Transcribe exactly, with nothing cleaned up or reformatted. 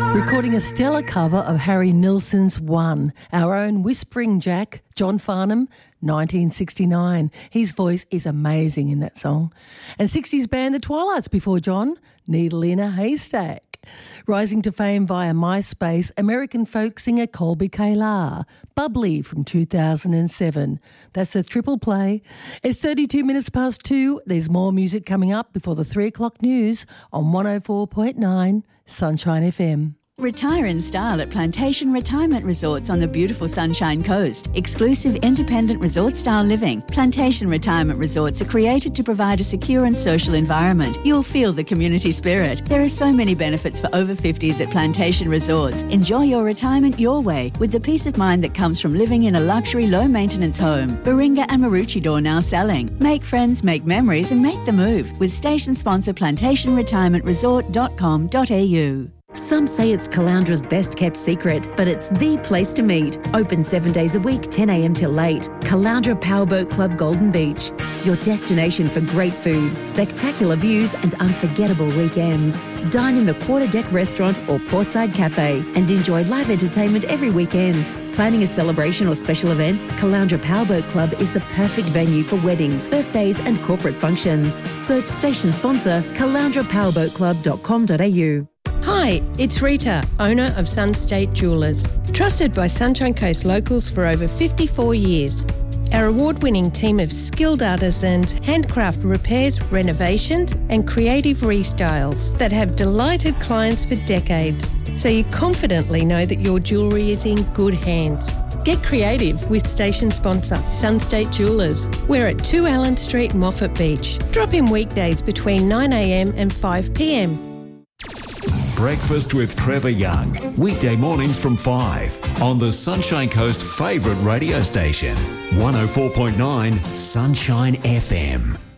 Recording a stellar cover of Harry Nilsson's One, our own Whispering Jack, John Farnham, nineteen sixty-nine. His voice is amazing in that song. And sixties band The Twilights before John, Needle in a Haystack. Rising to fame via MySpace, American folk singer Colby Kaylar, Bubbly from two thousand seven. That's a triple play. It's thirty-two minutes past two. There's more music coming up before the three o'clock news on one oh four point nine Sunshine F M. Retire in style at Plantation Retirement Resorts on the beautiful Sunshine Coast. Exclusive independent resort-style living. Plantation Retirement Resorts are created to provide a secure and social environment. You'll feel the community spirit. There are so many benefits for over fifties at Plantation Resorts. Enjoy your retirement your way with the peace of mind that comes from living in a luxury, low-maintenance home. Baringa and Maroochydore now selling. Make friends, make memories and make the move with station sponsor plantation retirement resort dot com dot a u. Some say it's Calandra's best kept secret, but it's the place to meet. Open seven days a week, ten a m till late. Calandra Powerboat Club Golden Beach. Your destination for great food, spectacular views and unforgettable weekends. Dine in the Quarter Deck Restaurant or Portside Cafe and enjoy live entertainment every weekend. Planning a celebration or special event? Calandra Powerboat Club is the perfect venue for weddings, birthdays and corporate functions. Search station sponsor calandra powerboat club dot com dot a u. Hi, it's Rita, owner of Sunstate Jewellers. Trusted by Sunshine Coast locals for over fifty-four years. Our award-winning team of skilled artisans handcraft repairs, renovations and creative restyles that have delighted clients for decades. So you confidently know that your jewellery is in good hands. Get creative with station sponsor Sunstate Jewellers. We're at two Allen Street, Moffat Beach. Drop in weekdays between nine a m and five p m. Breakfast with Trevor Young. Weekday mornings from five on the Sunshine Coast favourite radio station. one oh four point nine Sunshine F M.